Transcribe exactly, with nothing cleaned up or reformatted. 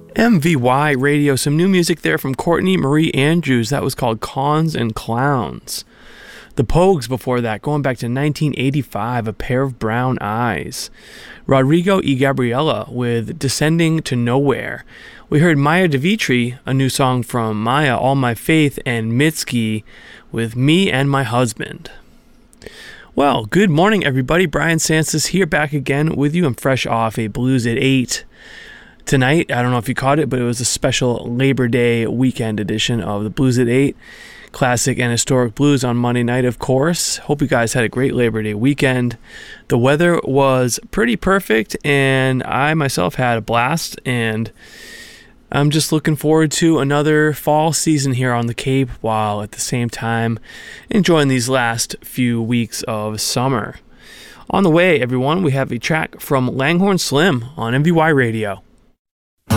M V Y Radio, some new music there from Courtney Marie Andrews. That was called Cons and Clowns. The Pogues before that, going back to nineteen eighty-five, A Pair of Brown Eyes. Rodrigo y Gabriela with Descending to Nowhere. We heard Maya DeVitri, a new song from Maya, All My Faith, and Mitski with Me and My Husband. Well, good morning, everybody. Brian Sansis here, back again with you. I'm fresh off a Blues at eight tonight. I don't know if you caught it, but it was a special Labor Day weekend edition of the Blues at eight. Classic and historic blues on Monday night, of course. Hope you guys had a great Labor Day weekend. The weather was pretty perfect, and I myself had a blast, and I'm just looking forward to another fall season here on the Cape, while at the same time enjoying these last few weeks of summer. On the way, everyone, we have a track from Langhorne Slim on M V Y Radio.